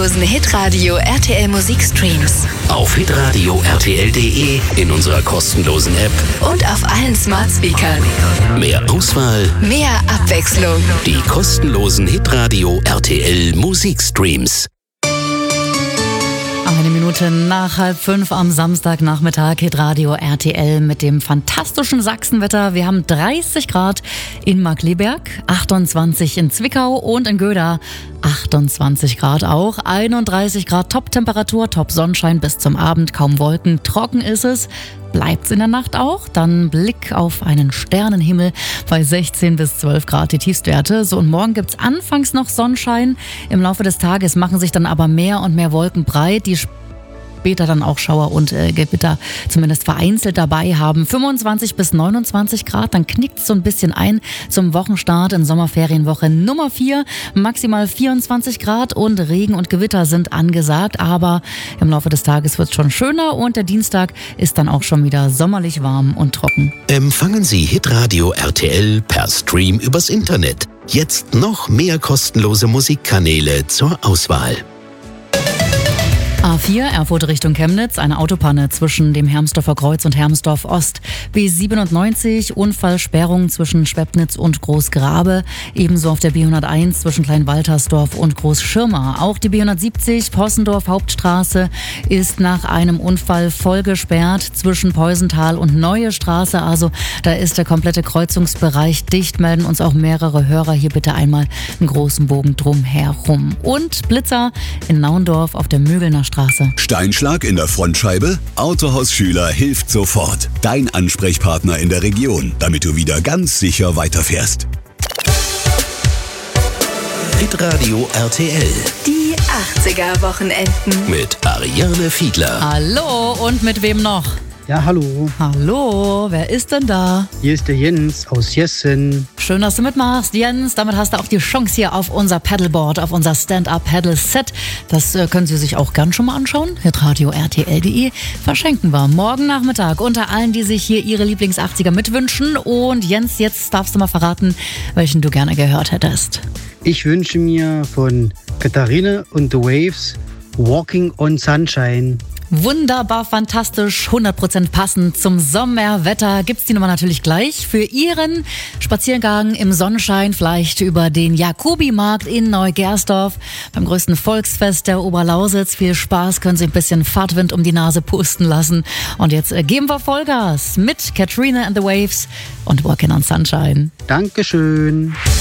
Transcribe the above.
kostenlosen Hitradio RTL Musikstreams. Auf hitradio rtl.de, in unserer kostenlosen App Und auf allen Smart Speakern. mehr Auswahl, Mehr Abwechslung. die kostenlosen Hitradio RTL Musikstreams. 4:01 am Samstagnachmittag, Hitradio RTL mit dem fantastischen Sachsenwetter. Wir haben 30 Grad in Markkleeberg, 28 in Zwickau und in Göda 28 Grad auch, 31 Grad Top-Temperatur, Top-Sonnenschein bis zum Abend, kaum Wolken, trocken ist es. Bleibt's in der Nacht auch? Dann Blick auf einen Sternenhimmel bei 16 bis 12 Grad die Tiefstwerte. So, und morgen gibt's anfangs noch Sonnenschein. Im Laufe des Tages machen sich dann aber mehr und mehr Wolken breit, die später dann auch Schauer und Gewitter zumindest vereinzelt dabei haben. 25 bis 29 Grad, dann knickt es so ein bisschen ein zum Wochenstart in Sommerferienwoche Nummer 4. Maximal 24 Grad und Regen und Gewitter sind angesagt, aber im Laufe des Tages wird es schon schöner und der Dienstag ist dann auch schon wieder sommerlich warm und trocken. Empfangen Sie Hitradio RTL per Stream übers Internet. Jetzt noch mehr kostenlose Musikkanäle zur Auswahl. A4, Erfurt Richtung Chemnitz, eine Autopanne zwischen dem Hermsdorfer Kreuz und Hermsdorf Ost. B97, Unfallsperrung zwischen Schwebnitz und Großgrabe. Ebenso auf der B101 zwischen Kleinwaltersdorf und Großschirma. Auch die B170, Possendorf Hauptstraße, ist nach einem Unfall voll gesperrt zwischen Peusenthal und Neue Straße. Also da ist der komplette Kreuzungsbereich dicht. Melden uns auch mehrere Hörer hier bitte einmal einen großen Bogen drumherum. Und Blitzer in Naundorf auf der Mügelner Straße. Steinschlag in der Frontscheibe? Autohaus Schüler hilft sofort. Dein Ansprechpartner in der Region, damit du wieder ganz sicher weiterfährst. Hitradio RTL Die 80er-Wochenenden. mit Ariane Fiedler. Hallo, und mit wem noch? Ja, hallo, Hallo, wer ist denn da? hier ist der Jens aus Jessen. Schön, dass du mitmachst, Jens. Damit hast du auch die Chance hier auf unser Paddleboard, auf unser Stand-Up-Paddle-Set. Das können Sie sich auch gern schon mal anschauen. Hitradio RTL.de verschenken wir morgen Nachmittag unter allen, die sich hier ihre Lieblings-80er mitwünschen. Und Jens, jetzt darfst du mal verraten, welchen du gerne gehört hättest. Ich wünsche mir von Katharina und The Waves Walking on Sunshine. Wunderbar, fantastisch, 100% passend zum Sommerwetter. Gibt's die Nummer natürlich gleich für Ihren Spaziergang im Sonnenschein, vielleicht über den Jakobimarkt in Neugersdorf, beim größten Volksfest der Oberlausitz. Viel Spaß, können Sie ein bisschen Fahrtwind um die Nase pusten lassen. Und jetzt geben wir Vollgas mit Katrina and the Waves und Walking on Sunshine. Dankeschön.